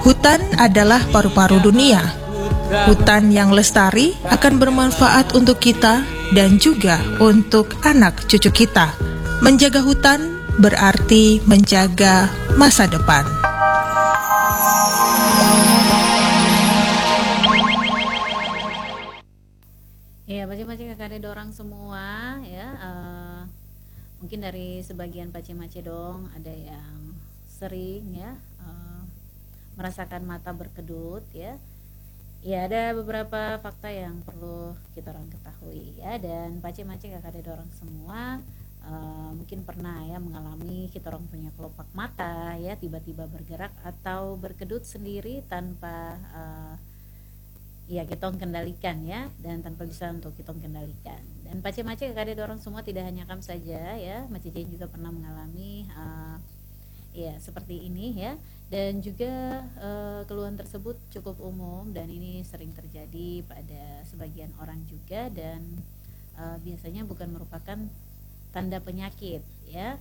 Hutan adalah paru-paru dunia. Hutan yang lestari akan bermanfaat untuk kita dan juga untuk anak cucu kita. Menjaga hutan berarti menjaga masa depan. Ya, pace-pace kakak dorang semua ya. Mungkin dari sebagian pace-mace dong ada yang sering ya merasakan mata berkedut ya. Ya, ada beberapa fakta yang perlu kita orang ketahui ya, dan pace-mace kakak dorang semua mungkin pernah ya mengalami kita orang punya kelopak mata ya tiba-tiba bergerak atau berkedut sendiri tanpa ya kita kendalikan ya, dan tanpa bisa untuk kita kendalikan. Dan pace-mace kakak dorang semua tidak hanya kamu saja ya, Mace Jane juga pernah mengalami ya seperti ini ya, dan juga keluhan tersebut cukup umum dan ini sering terjadi pada sebagian orang juga, dan biasanya bukan merupakan tanda penyakit ya.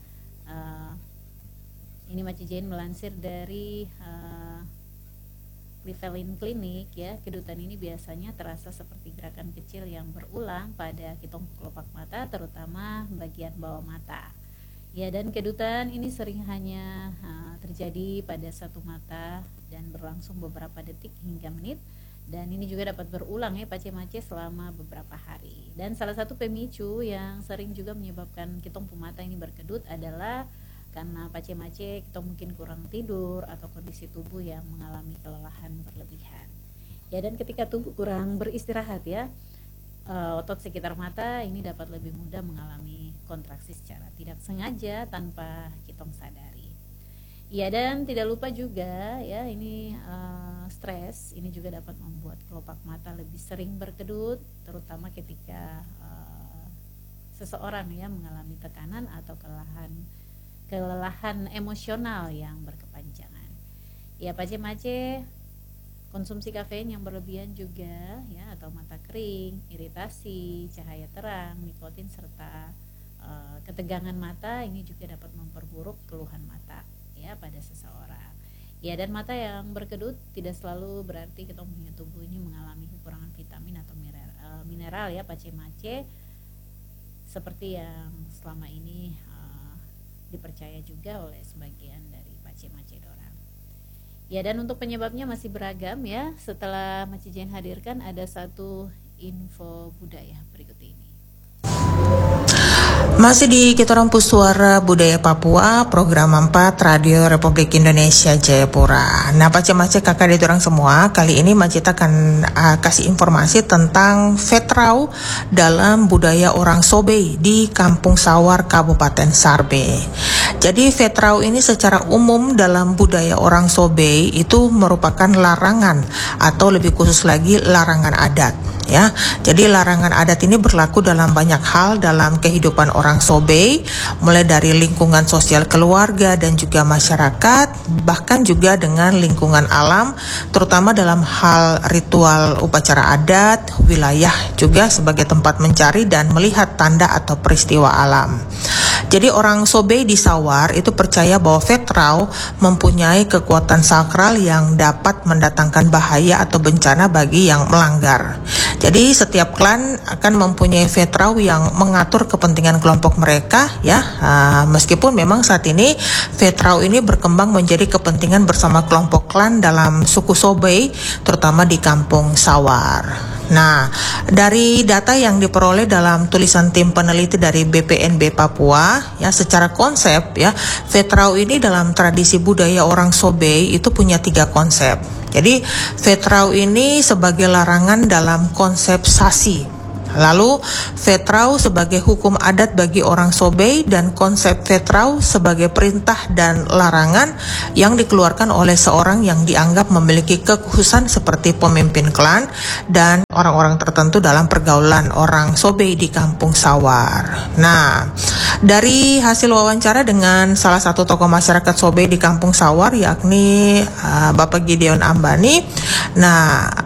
Ini Mace Jane melansir dari Cleveland Clinic ya, kedutan ini biasanya terasa seperti gerakan kecil yang berulang pada kitong kelopak mata, terutama bagian bawah mata. Ya, dan kedutan ini sering hanya terjadi pada satu mata dan berlangsung beberapa detik hingga menit, dan ini juga dapat berulang ya pace-mace selama beberapa hari. Dan salah satu pemicu yang sering juga menyebabkan kitong pemata ini berkedut adalah karena pace-mace kita mungkin kurang tidur atau kondisi tubuh yang mengalami kelelahan berlebihan. Ya, dan ketika tubuh kurang beristirahat ya, otot sekitar mata ini dapat lebih mudah mengalami kontraksi secara tidak sengaja tanpa kita sadari. Ya, dan tidak lupa juga ya, ini stres ini juga dapat membuat kelopak mata lebih sering berkedut, terutama ketika seseorang ya mengalami tekanan atau kelelahan emosional yang berkepanjangan. Ya, pace-mace konsumsi kafein yang berlebihan juga ya, atau mata kering, iritasi, cahaya terang, nikotin serta ketegangan mata ini juga dapat memperburuk keluhan mata ya pada seseorang. Ya, dan mata yang berkedut tidak selalu berarti kita punya tubuh ini mengalami kekurangan vitamin atau mineral ya pace-mace, seperti yang selama ini dipercaya juga oleh sebagian dari pace-mace dorang. Ya, dan untuk penyebabnya masih beragam ya. Setelah Mace Jane hadirkan ada satu info budaya berikut ini. Masih di Kita Rampu Suara Budaya Papua, program 4 Radio Republik Indonesia Jayapura. Nah, pace-mace kakak di orang semua, kali ini Macita akan kasih informasi tentang Vetrau dalam budaya orang Sobei di Kampung Sawar, Kabupaten Sarbe. Jadi Vetrau ini secara umum dalam budaya orang Sobei itu merupakan larangan atau lebih khusus lagi larangan adat. Ya, jadi larangan adat ini berlaku dalam banyak hal dalam kehidupan orang Sobei, mulai dari lingkungan sosial keluarga dan juga masyarakat, bahkan juga dengan lingkungan alam, terutama dalam hal ritual upacara adat, wilayah juga sebagai tempat mencari dan melihat tanda atau peristiwa alam. Jadi orang Sobei di Sawar itu percaya bahwa Vetrau mempunyai kekuatan sakral yang dapat mendatangkan bahaya atau bencana bagi yang melanggar. Jadi setiap klan akan mempunyai Vetrau yang mengatur kepentingan kelompok mereka ya. Meskipun memang saat ini Vetrau ini berkembang menjadi kepentingan bersama kelompok klan dalam suku Sobei, terutama di Kampung Sawar. Nah, dari data yang diperoleh dalam tulisan tim peneliti dari BPNB Papua, ya secara konsep ya, Vetrau ini dalam tradisi budaya orang Sobei itu punya 3 konsep. Jadi Vetrau ini sebagai larangan dalam konsep sasi. Lalu Vetrau sebagai hukum adat bagi orang Sobei, dan konsep Vetrau sebagai perintah dan larangan yang dikeluarkan oleh seorang yang dianggap memiliki kekhususan seperti pemimpin klan dan orang-orang tertentu dalam pergaulan orang Sobei di Kampung Sawar. Nah, dari hasil wawancara dengan salah satu tokoh masyarakat Sobei di Kampung Sawar, yakni Bapak Gideon Ambani. Nah,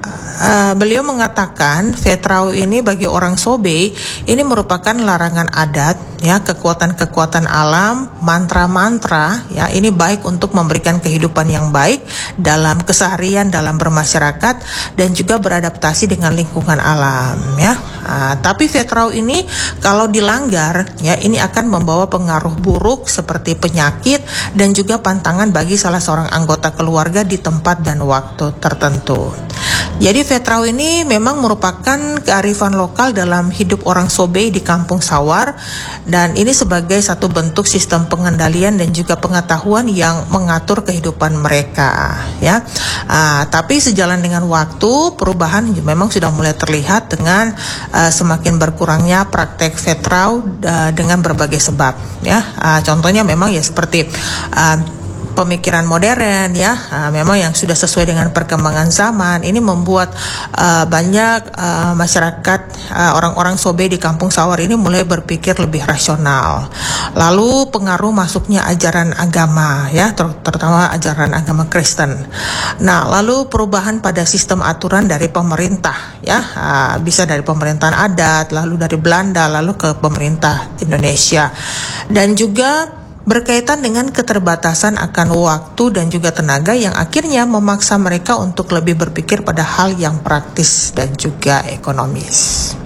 beliau mengatakan Vetrau ini bagi orang Sobe ini merupakan larangan adat, ya, kekuatan-kekuatan alam, mantra-mantra, ya, ini baik untuk memberikan kehidupan yang baik dalam keseharian, dalam bermasyarakat, dan juga beradaptasi dengan lingkungan alam, ya. Tapi Vetrau ini kalau dilanggar, ya, ini akan membawa pengaruh buruk seperti penyakit dan juga pantangan bagi salah seorang anggota keluarga di tempat dan waktu tertentu. Jadi Vetrau ini memang merupakan kearifan lokal dalam hidup orang Sobe di Kampung Sawar, dan ini sebagai satu bentuk sistem pengendalian dan juga pengetahuan yang mengatur kehidupan mereka, ya. Tapi sejalan dengan waktu, perubahan memang sudah mulai terlihat dengan semakin berkurangnya praktek Vetrau dengan berbagai sebab, ya. Contohnya memang ya seperti pemikiran modern, ya, memang yang sudah sesuai dengan perkembangan zaman. Ini membuat banyak masyarakat, orang-orang Sobe di Kampung Sawar ini mulai berpikir lebih rasional. Lalu pengaruh masuknya ajaran agama, ya, terutama ajaran agama Kristen. Nah, lalu perubahan pada sistem aturan dari pemerintah, ya, bisa dari pemerintahan adat, lalu dari Belanda, lalu ke pemerintah Indonesia, dan juga berkaitan dengan keterbatasan akan waktu dan juga tenaga yang akhirnya memaksa mereka untuk lebih berpikir pada hal yang praktis dan juga ekonomis.